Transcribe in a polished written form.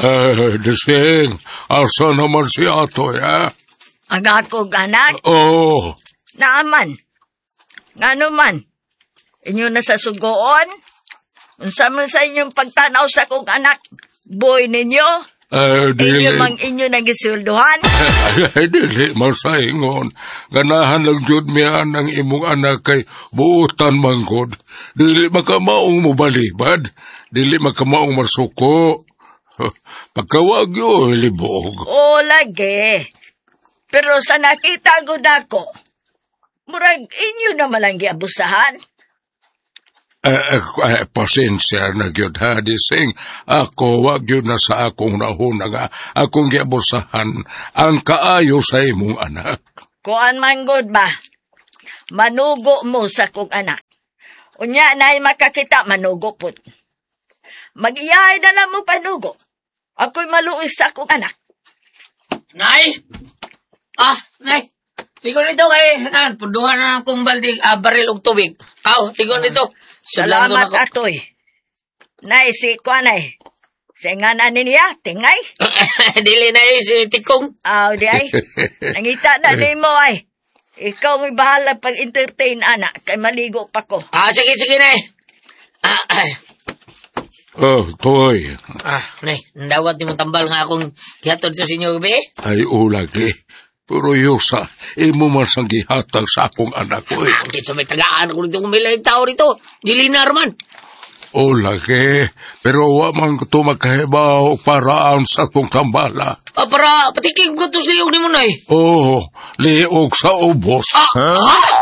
Desing, asa naman si Atoy, ha? Ang akong anak? Oo. Naaman. Ngano man? Inyo na sa sugoon? Unsa man sa inyong pagtanaw sa kong anak? Boy ninyo? Inyo mang inyo nagisulduhan? Dili masaingon. Ganahan lang jud miya ang imong anak kay buutan manggod. Dili makamaong mobalibad. Dili makamaong masuko. Pagkawag yun, libog. Oo, lagi. Pero sa nakita ko nako, murag inyo na malang giabusahan. Pasensya na gyud ha, Desing. Ako, wag yun na sa akong nahuna nga. Akong giabusahan ang kaayo sa imong anak. Kuan man good ba? Manugo mo sa kong anak. Unya na'y makakita, manugo po. Mag-iyahay na lang mo panugo. Ako'y maluis sa akong anak. Nay! Nay! Tigon nito kay, puduhan na akong baldig, baril og tubig. Tigon nito. Salamat, Atoy. Nay, si Kwanay. Sa nga na niya, tingay? Dili na si Tikong. Di ay. Nangita na ni mo ay. Ikaw may bahala pag-entertain, anak. Kay maligo pa ko. Sige, Nay. Toy. Nay, ndawat ni mong tambal nga akong gihatod sa sinyo, be? Ay, ulagi. Pero Yosa, imo masang gihatag sa akong anak ko. Sa may tagaan ko nito kung may laing tao rito. Dilinar man. Ulagi. Pero wamang ito magkahibaw paraan sa akong tambala. Para patiking ko ito sa liyog ni mo, Nay. Liog sa ubos.